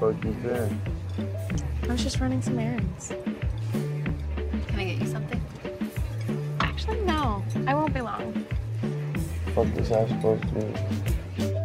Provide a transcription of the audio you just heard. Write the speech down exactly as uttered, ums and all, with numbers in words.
fuck you been? I was just running some errands. Can I get you something? Actually, no. I won't be long. Fuck was I supposed to do?